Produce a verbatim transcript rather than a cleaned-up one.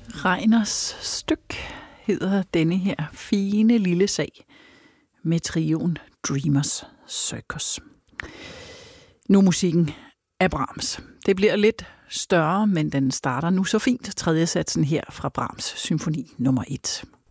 Reiners styk hedder denne her fine lille sag med trioen Dreamers Circus. Nu musikken af Brahms. Det bliver lidt større, men den starter nu så fint. Tredje satsen her fra Brahms symfoni nummer et.